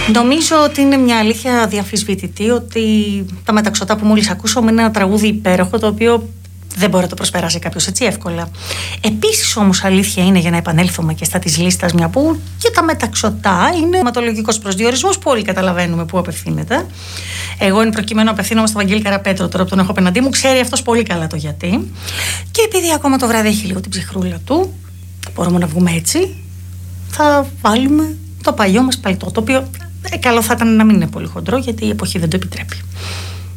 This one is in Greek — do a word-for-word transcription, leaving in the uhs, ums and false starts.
Νομίζω ότι είναι μια αλήθεια αδιαμφισβητητή ότι τα μεταξωτά που μόλις ακούσαμε είναι ένα τραγούδι υπέροχο, το οποίο δεν μπορεί να το προσπεράσει κάποιος έτσι εύκολα. Επίσης όμως αλήθεια είναι, για να επανέλθουμε και στα της λίστας, μια που και τα μεταξωτά είναι αιματολογικός προσδιορισμός που όλοι καταλαβαίνουμε πού απευθύνεται. Εγώ εν προκειμένου απευθύνομαι στον Βαγγέλη Καραπέτρο, τώρα που τον έχω απέναντί μου, ξέρει αυτός πολύ καλά το γιατί. Και επειδή ακόμα το βράδυ έχει λίγο την ψυχρούλα του, μπορούμε να βγούμε έτσι, θα βάλουμε το παλιό μας παλιτό, το οποίο ε, καλό θα ήταν να μην είναι πολύ χοντρό, γιατί η εποχή δεν το επιτρέπει.